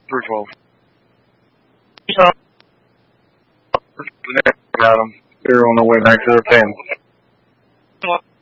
312. Got them. They're on their way back to their pen.